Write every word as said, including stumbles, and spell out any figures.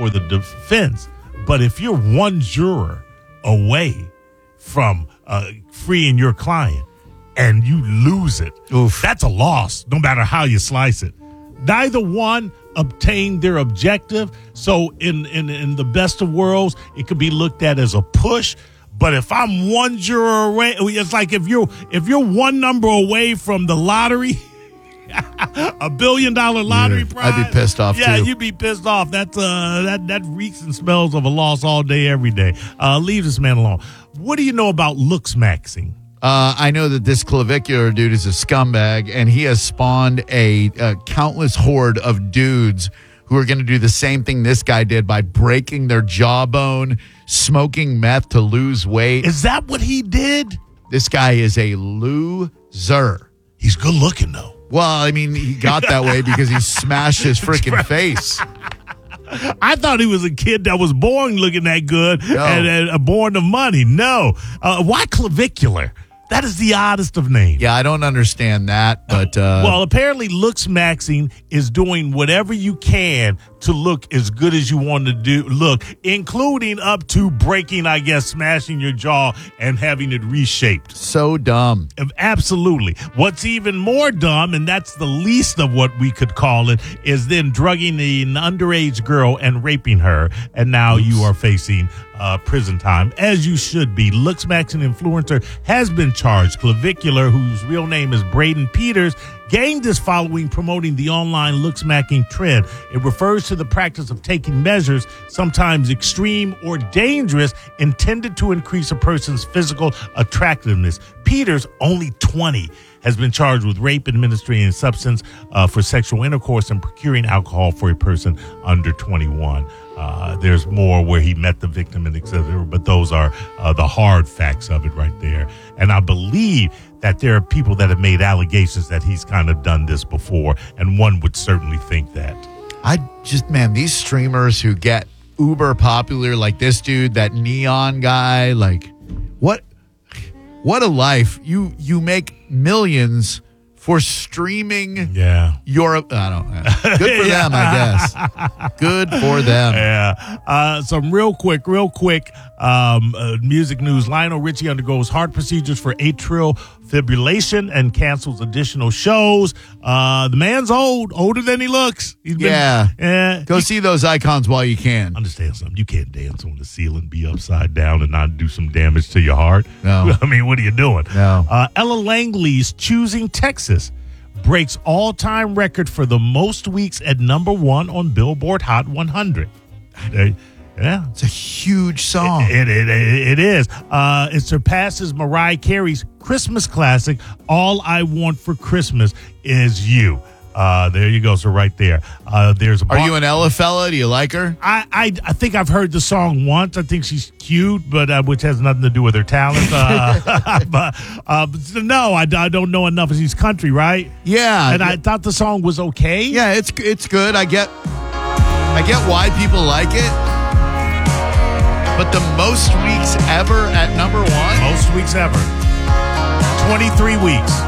for the defense. But if you're one juror away from uh, freeing your client and you lose it, Oof. that's a loss, no matter how you slice it. Neither one obtained their objective. So in, in, in the best of worlds, it could be looked at as a push. But if I'm one juror away, it's like if you're if you're one number away from the lottery, a billion dollar lottery Yeah, prize, I'd be pissed off, yeah, too. you'd be pissed off. That's uh, that that reeks and smells of a loss all day, every day. Uh, leave this man alone. What do you know about looks maxing? Uh, I know that this clavicular dude is a scumbag, and he has spawned a, a countless horde of dudes who are going to do the same thing this guy did by breaking their jawbone, smoking meth to lose weight. Is that what he did? This guy is a loser. He's good looking though. Well, I mean, he got that way because he smashed his freaking face. I thought he was a kid that was born looking that good No. and, and uh, born to money. No. Uh, why clavicular? That is the oddest of names. Yeah, I don't understand that, but uh, Well, apparently looks maxing is doing whatever you can to look as good as you want to do look, including up to breaking, I guess, smashing your jaw and having it reshaped. so dumb. Absolutely. What's even more dumb, and that's the least of what we could call it, is then drugging an underage girl and raping her, and now you are facing uh, prison time, as you should be. Looks maxing influencer has been charged. Clavicular, whose real name is Braden Peters, gained this following promoting the online looks maxing trend. It refers to the practice of taking measures, sometimes extreme or dangerous, intended to increase a person's physical attractiveness. Peters, only twenty, has been charged with rape, administering a substance uh, for sexual intercourse, and procuring alcohol for a person under twenty-one. Uh, there's more where he met the victim and et cetera, but those are uh, the hard facts of it right there. And I believe that there are people that have made allegations that he's kind of done this before, and one would certainly think that. I just, man, these streamers who get uber popular, like this dude, that Neon guy, like, what, what a life. You, you make millions for streaming Yeah. your, I don't know. Good for them, I guess. Good for them. Yeah. Uh, some real quick, real quick um, uh, music news. Lionel Richie undergoes heart procedures for atrial fibrillation and cancels additional shows. Uh, the man's old, older than he looks. He's been, Yeah. Yeah. Go see those icons while you can. Understand something. You can't dance on the ceiling, be upside down, and not do some damage to your heart. No. I mean, what are you doing? No. Uh, Ella Langley's Choosing Texas breaks all-time record for the most weeks at number one on Billboard Hot one hundred. Uh, yeah. It's a huge song. It, it, it, it is. Uh, it surpasses Mariah Carey's Christmas classic, All I Want for Christmas Is You. Uh, there you go. So right there. Uh, there's a Are bar- you an Ella fella? Do you like her? I, I I think I've heard the song once. I think she's cute, but uh, which has nothing to do with her talent. Uh, but, uh, but no, I, I don't know enough. She's country, right? Yeah. And I thought the song was okay. Yeah, it's it's good. I get I get why people like it. But the most weeks ever at number one? Most weeks ever. twenty-three weeks.